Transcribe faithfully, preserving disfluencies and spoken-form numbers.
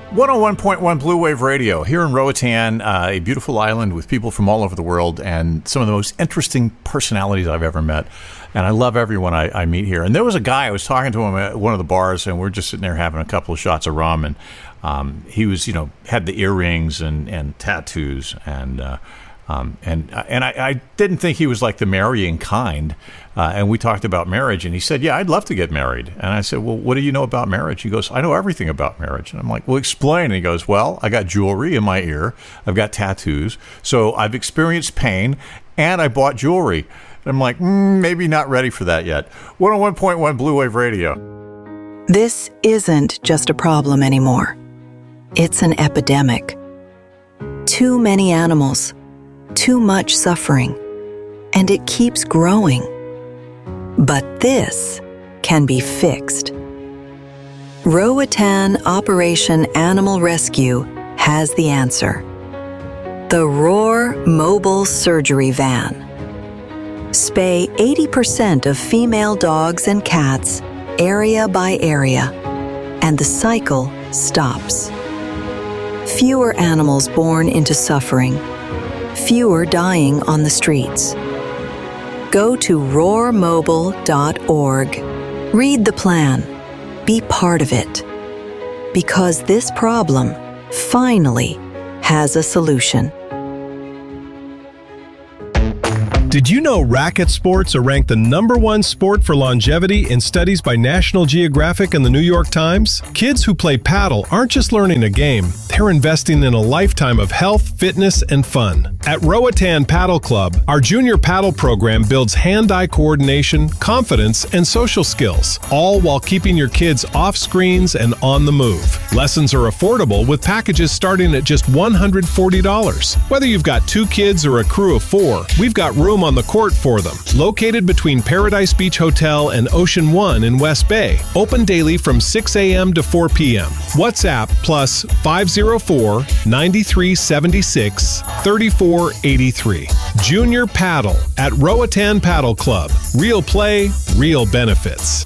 one oh one point one Blue Wave Radio here in Roatan, uh, a beautiful island with people from all over the world and some of the most interesting personalities I've ever met. And I love everyone I, I meet here. And there was a guy, I was talking to him at one of the bars, and we're just sitting there having a couple of shots of rum. And um, he was, you know, had the earrings and, and tattoos. And uh, um, and and I, I didn't think he was like the marrying kind. Uh, and we talked about marriage, and he said, yeah, I'd love to get married. And I said, well, what do you know about marriage? He goes, I know everything about marriage. And I'm like, well, explain. And he goes, well, I got jewelry in my ear. I've got tattoos. So I've experienced pain, and I bought jewelry. And I'm like, mm, maybe not ready for that yet. one oh one point one Blue Wave Radio. This isn't just a problem anymore. It's an epidemic. Too many animals, too much suffering, and it keeps growing. But this can be fixed. Roatan Operation Animal Rescue has the answer. The Roar Mobile Surgery Van. Spay eighty percent of female dogs and cats area by area, and the cycle stops. Fewer animals born into suffering, fewer dying on the streets. Go to roar mobile dot org. Read the plan. Be part of it. Because this problem finally has a solution. Did you know racket sports are ranked the number one sport for longevity in studies by National Geographic and the New York Times? Kids who play paddle aren't just learning a game, they're investing in a lifetime of health, fitness, and fun. At Roatan Paddle Club, our junior paddle program builds hand-eye coordination, confidence, and social skills, all while keeping your kids off screens and on the move. Lessons are affordable with packages starting at just one hundred forty dollars. Whether you've got two kids or a crew of four, we've got room on the court for them. Located between Paradise Beach Hotel and Ocean One in West Bay. Open daily from six a.m. to four p.m. WhatsApp plus five oh four, nine three seven six, three four eight three. Junior Paddle at Roatan Paddle Club. Real play, real benefits.